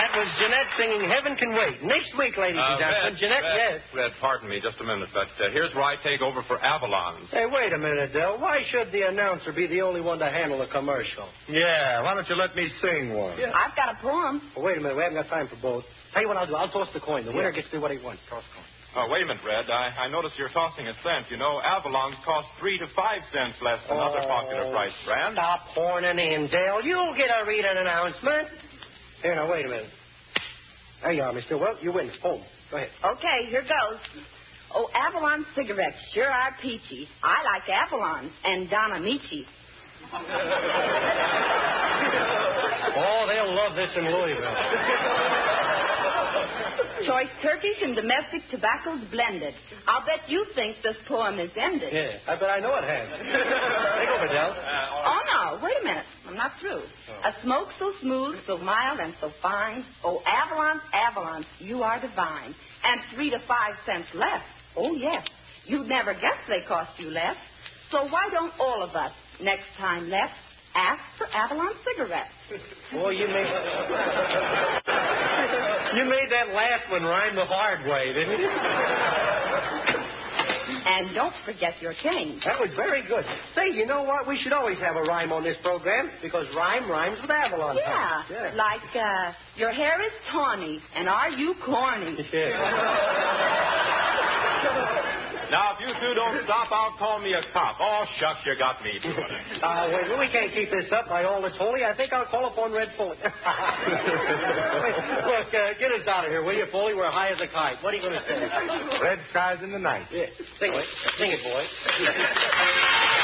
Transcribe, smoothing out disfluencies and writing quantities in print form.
That was Jeanette singing Heaven Can Wait. Next week, ladies and gentlemen. Jeanette, yes. Red, pardon me just a minute, but here's where I take over for Avalon's. Hey, wait a minute, Del. Why should the announcer be the only one to handle a commercial? Yeah, why don't you let me sing one? Yeah. I've got a poem. Well, wait a minute. We haven't got time for both. Tell you what I'll do. I'll toss the coin. The winner gets to do what he wants. Toss the coin. Oh, wait a minute, Red. I notice you're tossing a cent. You know, Avalon's cost 3 to 5 cents less than other popular price brands. Stop horning in, Dale. You'll get a read an announcement. Here, now, wait a minute. There you are, Mr. Well, you win. Home. Go ahead. Okay, here goes. Oh, Avalon cigarettes sure are peachy. I like Avalon's and Don Amici. Oh, they'll love this in Louisville. Choice Turkish and domestic tobaccos blended. I'll bet you think this poem is ended. Yeah, I bet I know it has. Take over, Del. Oh, no, wait a minute. I'm not through. A smoke so smooth, so mild, and so fine. Oh, Avalon's, you are divine. And 3 to 5 cents less. Oh, yes. You'd never guess they cost you less. So why don't all of us, next time less, ask for Avalon cigarettes? Boy, you made that last one rhyme the hard way, didn't you? And don't forget your change. That was very good. Say, you know what? We should always have a rhyme on this program because rhyme rhymes with Avalon. Yeah. Like, your hair is tawny, and are you corny? Now, if you two don't stop, I'll call me a cop. Oh, shucks, you got me doing it. Wait, we can't keep this up by all that's holy. I think I'll call upon Red Foley. Look, get us out of here, will you, Foley? We're high as a kite. What are you going to say? Red skies in the night. Yeah. Sing it, boy.